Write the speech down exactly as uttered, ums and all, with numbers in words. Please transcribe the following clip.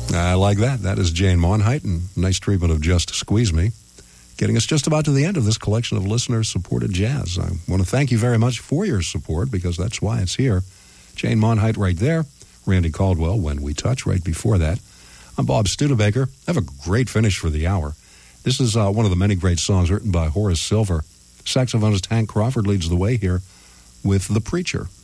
I like that. That is Jane Monheit, and nice treatment of Just Squeeze Me, getting us just about to the end of this collection of listener-supported jazz. I want to thank you very much for your support, because that's why it's here. Jane Monheit right there, Randy Caldwell, When We Touch, right before that. I'm Bob Studebaker. Have a great finish for the hour. This is uh, one of the many great songs written by Horace Silver. Saxophonist Hank Crawford leads the way here with The Preacher.